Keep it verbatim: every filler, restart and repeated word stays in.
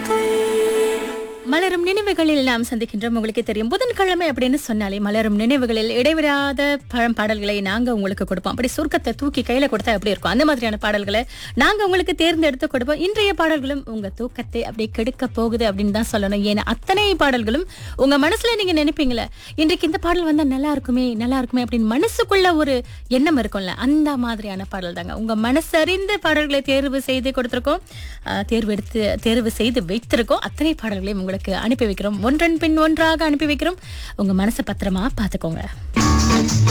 மலரும் நினைவுகளில் நாம் சந்திக்கின்றோம். உங்களுக்கு தெரியும், புதன்கிழமை அப்படின்னு சொன்னாலே மலரும் நினைவுகளில் இடைவிடாத பழம் பாடல்களை நாங்க உங்களுக்கு கொடுப்போம். அப்படி சொர்க்கத்தை தூக்கி கையில கொடுத்தா எப்படி இருக்கும், அந்த மாதிரியான பாடல்களை நாங்க உங்களுக்கு தேர்ந்தெடுத்து கொடுப்போம். இன்றைய பாடல்களும் உங்க தூக்கத்தை அப்படியே கெடுக்க போகுது அப்படின்னு தான் சொல்லணும். ஏன்னா அத்தனை பாடல்களும் உங்க மனசுல நீங்க நினைப்பீங்களே, இன்றைக்கு இந்த பாடல் வந்தா நல்லா இருக்குமே நல்லா இருக்குமே அப்படின்னு மனசுக்குள்ள ஒரு எண்ணம் இருக்கும்ல, அந்த மாதிரியான பாடல் தாங்க. உங்க மனசறிந்த பாடல்களை தேர்வு செய்து கொடுத்திருக்கோம், அஹ், தேர்வு எடுத்து தேர்வு செய்து வைத்திருக்கோம். அத்தனை பாடல்களையும் உங்களுக்கு அனுப்பி வைக்கிறோம். ஒன்றன் பின் ஒன்றாக அனுப்பி வைக்கிறோம். உங்க மனசை பத்திரமா பாத்துக்கோங்க.